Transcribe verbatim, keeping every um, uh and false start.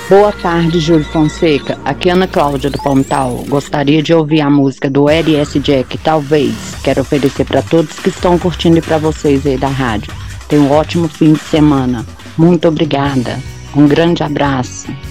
Boa tarde, Júlio Fonseca. Aqui é Ana Cláudia do Palmital. Gostaria de ouvir a música do L S Jack, Talvez. Quero oferecer para todos que estão curtindo e para vocês aí da rádio. Tenha um ótimo fim de semana. Muito obrigada. Um grande abraço.